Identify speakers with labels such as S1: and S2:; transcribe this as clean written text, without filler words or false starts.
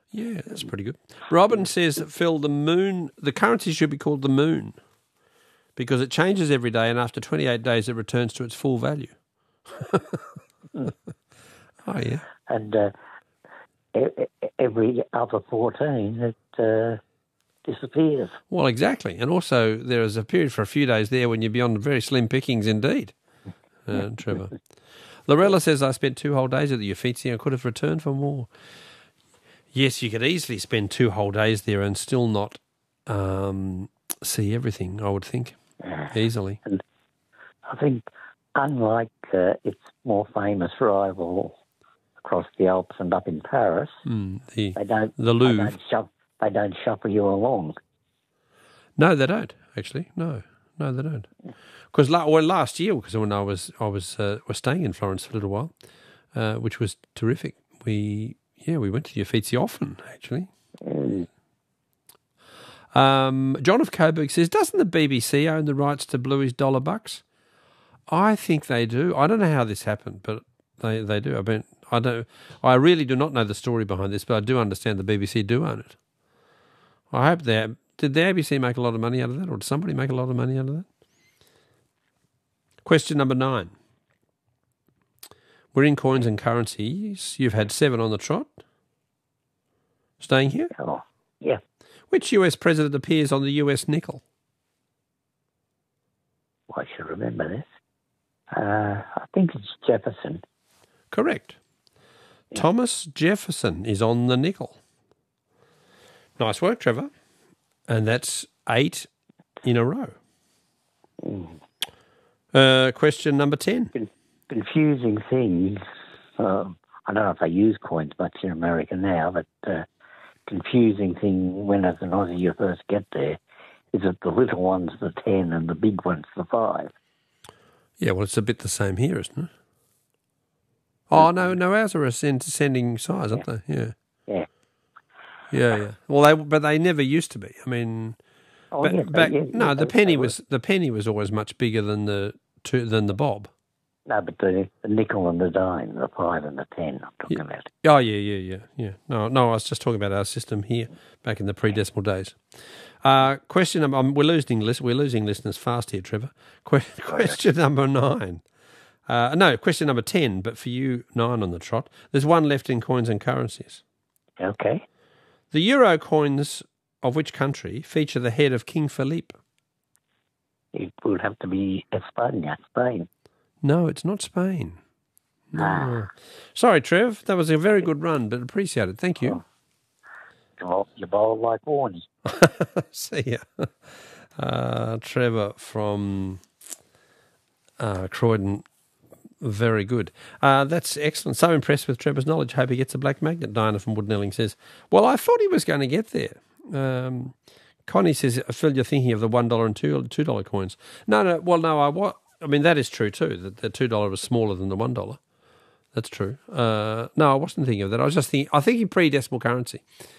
S1: Yeah, that's pretty good. Robin says that, Phil, the currency should be called the moon because it changes every day and after 28 days it returns to its full value. Oh, yeah.
S2: And every other 14 it disappears.
S1: Well, exactly. And also there is a period for a few days there when you're beyond very slim pickings indeed, Trevor. Lorella says, I spent 2 whole days at the Uffizi and could have returned for more. Yes, you could easily spend 2 whole days there and still not see everything, I would think, easily.
S2: And I think, unlike its more famous rival across the Alps and up in Paris,
S1: the
S2: Louvre. They don't shuffle you along.
S1: No, they don't. Actually, no, they don't. Because last year, because when I was staying in Florence for a little while, which was terrific. We went to the Uffizi often, actually. John of Coburg says, doesn't the BBC own the rights to Bluey's Dollar Bucks? I think they do. I don't know how this happened, but they do. I really do not know the story behind this, but I do understand the BBC do own it. I hope did the ABC make a lot of money out of that, or did somebody make a lot of money out of that? Question number 9. We're in coins and currencies. You've had 7 on the trot. Staying here?
S2: Oh, yeah.
S1: Which US president appears on the US nickel?
S2: Well, I should remember this. I think it's Jefferson.
S1: Correct. Yeah. Thomas Jefferson is on the nickel. Nice work, Trevor. And that's 8 in a row. Question number 10.
S2: Confusing things. I don't know if they use coins much in America now, but confusing thing when as an Aussie you first get there is that the little one's the 10 and the big one's the 5.
S1: Yeah, well, it's a bit the same here, isn't it? Oh, no, ours are ascending size, aren't they? Yeah.
S2: Yeah.
S1: Yeah. Well, but they never used to be. I mean, the penny was always much bigger than the bob.
S2: No, but the nickel and the dime, the 5 and the 10, I'm talking about.
S1: Oh, yeah. No, I was just talking about our system here back in the pre-decimal days. Question number, we're losing listeners fast here, Trevor. Question number 9. Question number 10, but for you, 9 on the trot. There's 1 left in coins and currencies.
S2: Okay.
S1: The euro coins of which country feature the head of King Philippe?
S2: It would have to be Spain.
S1: No, it's not Spain. No. Sorry, Trev. That was a very good run, but appreciate it. Thank you.
S2: Oh, you bowled like Warney.
S1: See ya. Trevor from Croydon. Very good. That's excellent. So impressed with Trevor's knowledge. Hope he gets a black magnet. Diana from Woodnelling says, well, I thought he was going to get there. Connie says, Phil, you're thinking of the $1 and $2 coins. No. Well, no, I mean, that is true too, that the $2 was smaller than the $1. That's true. No, I wasn't thinking of that. I was just thinking, pre-decimal currency.